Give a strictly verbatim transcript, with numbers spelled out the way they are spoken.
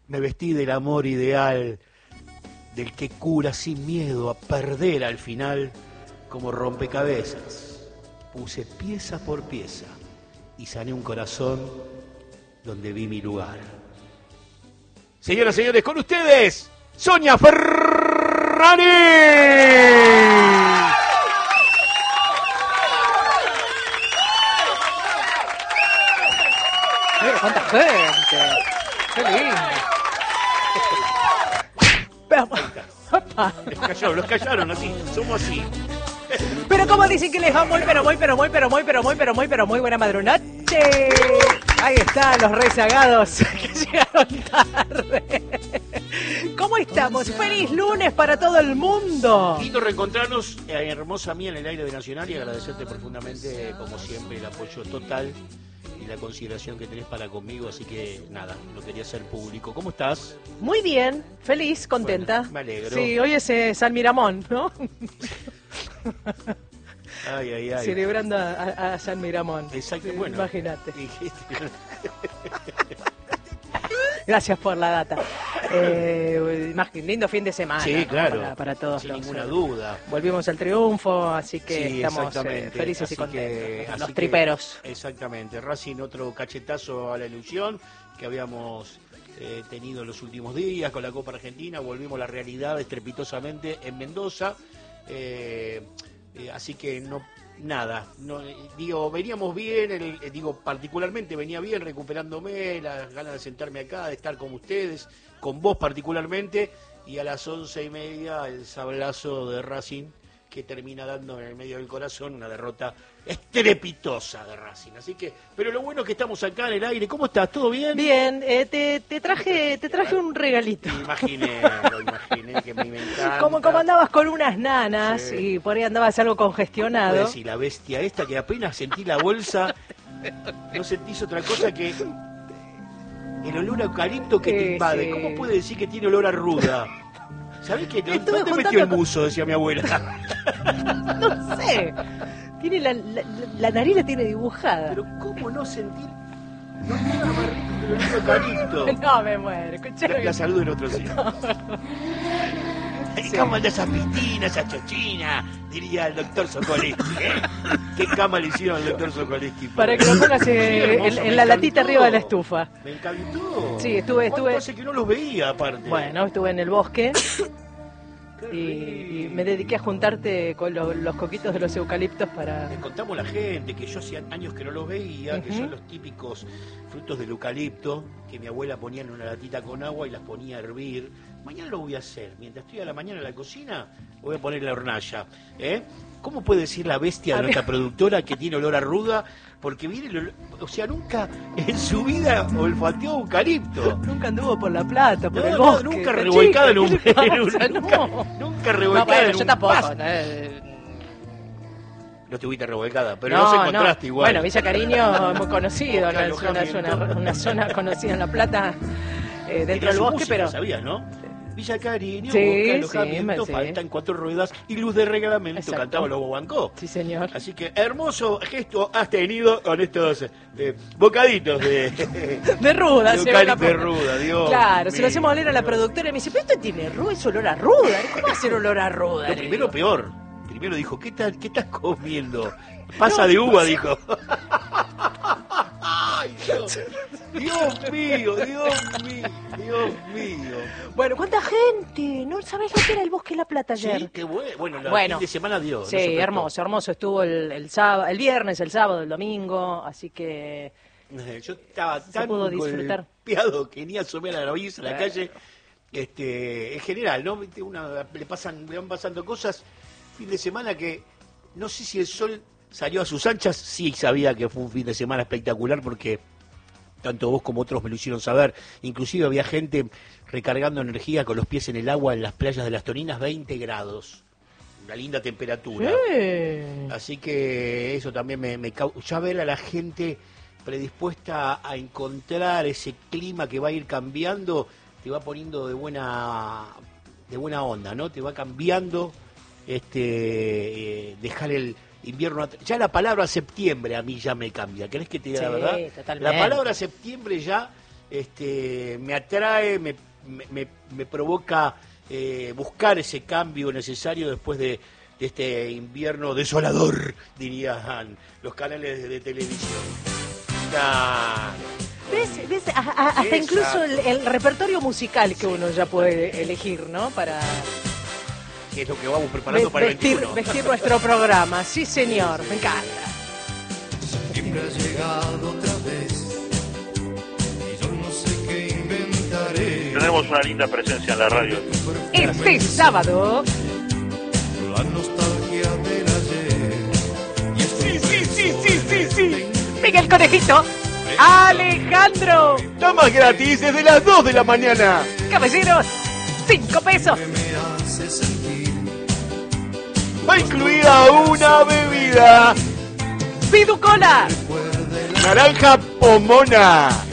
Me vestí del amor ideal, del que cura sin miedo a perder al final, como rompecabezas. Puse pieza por pieza y sané un corazón donde vi mi lugar. Señoras y señores, con ustedes, Sonia Ferrari. Mira cuánta gente. Qué lindo. Pero, Los callaron, los callaron así, somos así. pero como dicen que les va muy, pero muy, pero muy, pero muy, pero muy, pero muy, pero muy buena madrugada. Ahí están los rezagados que llegaron tarde. ¿Cómo estamos? ¡Feliz lunes para todo el mundo! Lindo reencontrarnos, eh, hermosa mía, en el aire de Nacional, y agradecerte profundamente, como siempre, el apoyo total y la consideración que tenés para conmigo, así que nada, lo quería hacer público. ¿Cómo estás? Muy bien, feliz, contenta. Bueno, me alegro. Sí, hoy es eh, San Miramón, ¿no? Ay, ay, ay. Celebrando a, a- a San Miramón. Exacto, Sí, bueno. Imagínate. Dijiste. Gracias por la data. Eh, imagi- lindo fin de semana. Sí, ¿no? claro. Para, para todos. Sin los, ninguna eh, duda. Volvimos al triunfo, así que Sí, estamos eh, exactamente. felices Así y contentos. que- los así que- triperos. exactamente. Racing, otro cachetazo a la ilusión que habíamos eh, tenido en los últimos días con la Copa Argentina. Volvimos a la realidad estrepitosamente en Mendoza. Eh, eh, así que no nada, no, eh, digo, veníamos bien, el, eh, digo, particularmente venía bien recuperándome, las ganas de sentarme acá, de estar con ustedes, con vos particularmente, y a las once y media el sablazo de Racing que termina dando en el medio del corazón una derrota estrepitosa de Racing. Así que, pero lo bueno es que estamos acá en el aire. ¿Cómo estás? ¿Todo bien? Bien, eh, te, te traje te traje un regalito. Me imaginé, lo imaginé, que me encanta. Como, como andabas con unas nanas Sí. y por ahí andabas algo congestionado. Pues, y la bestia esta que apenas sentí la bolsa, no sentís otra cosa que el olor a eucalipto que te Sí, invade. sí. ¿Cómo puede decir que tiene olor a ruda? ¿Sabés qué? Estuve ¿Dónde juntando metió el con- buzo? Decía mi abuela. No sé. Tiene la, la, la nariz la tiene dibujada. Pero ¿cómo no sentir? No hay nada más rico que el olor a eucalipto. No me muero, escuchame. La, la salud en otro sitio. Sí. Cama de esa pistina, esa chochina, diría el doctor Sokoleski. ¿eh? ¿Qué cama le hicieron al doctor Sokoleski? Para que lo pongas Sí, eh, hermoso, en, me en la latita encantó. arriba de la estufa. Me encantó. Sí, estuve- ¿Cuánto estuve- hace que no los veía, aparte? Bueno, estuve en el bosque Qué y, y rico. me dediqué a juntarte con lo- los coquitos de los eucaliptos para... Le contamos a la gente que yo hacía años que no los veía, que Ujú. son los típicos frutos del eucalipto que mi abuela ponía en una latita con agua y las ponía a hervir. Mañana lo voy a hacer. Mientras estoy a la mañana en la cocina, voy a poner la hornalla. ¿eh? ¿Cómo puede decir la bestia de A nuestra productora que tiene olor a ruda? Porque viene el olor- o sea, nunca en su vida olfateó eucalipto. Nunca anduvo por La Plata, por No, el no, bosque. nunca esta revolcada en chica, un, ¿qué le en un- pasa? nunca, No. nunca No, revolcada bueno, en yo un tampoco. pasto. eh, No estuviste revolcada, pero no, nos encontraste no. igual. Bueno, Villa Cariño, muy conocido, Busca ¿no? es una alojamiento. zona, una zona conocida en La Plata, eh, dentro Tenía del su bosque, música, pero... ¿sabías, no? Villa Cariño, Sí, busca alojamiento, sí, faltan cuatro ruedas y luz de reglamento, Exacto. cantaba Lobo Bancó. Sí, señor. Así que hermoso gesto has tenido con estos eh, bocaditos de, De ruda, de se ve la eucalipto de ruda, Dios Claro, se lo mío, hacemos oler a la Dios. productora y me dice, pero esto tiene ruda, es olor a ruda. ¿Cómo va a ser olor a ruda? Lo Le primero digo. peor. Primero dijo, ¿qué, tal, ¿qué estás comiendo? Pasa No, de uva, pasa- dijo. Ay, Dios. Dios mío, Dios mío, Dios mío. Bueno, ¿cuánta gente? ¿No sabés lo que era el Bosque de La Plata ayer? Sí, qué bueno. Bueno, la Bueno. fin de semana dio. Sí, no se prestó. hermoso, hermoso. Estuvo el, el, sábado, el viernes, el sábado, el domingo, así que... Eh, Yo estaba Se tan pudo disfrutar. golpeado que ni asomé a la nariz en la Claro. calle. Este, en general, ¿no? Viste, Una, le pasan, le van pasando cosas. Fin de semana que no sé si el sol salió a sus anchas. Sí sabía que fue un fin de semana espectacular porque tanto vos como otros me lo hicieron saber. Inclusive había gente recargando energía con los pies en el agua en las playas de las Toninas, veinte grados. Una linda temperatura. Sí. Así que eso también me, me cau- ya ver a la gente predispuesta a encontrar ese clima que va a ir cambiando, te va poniendo de buena de buena onda, ¿no? Te va cambiando, este eh, dejar el invierno at- ya la palabra septiembre a mí ya me cambia. ¿Querés que te diga la Sí, verdad? totalmente. La palabra septiembre ya este, me atrae, me, me, me provoca eh, buscar ese cambio necesario después de, de este invierno desolador, dirían los canales de, de televisión. Nah. ¿Ves? ¿Ves? A, a, hasta Exacto. incluso el, el repertorio musical que uno ya puede elegir, ¿no? Para Que es lo que vamos preparando ve- para el vestir, veintiuno. vestir nuestro programa. Sí, señor, me encanta. Siempre has llegado otra vez y yo no sé qué inventaré. Tenemos una linda presencia en la radio. Este sábado, La nostalgia del ayer. Y esto Sí, sí, sí, sí, sí, sí. Miguel Conejito, Alejandro, Damas gratis desde las dos de la mañana. caballeros, cinco pesos. me hace sentir. Va incluida una bebida. Pidu Cola, Naranja Pomona.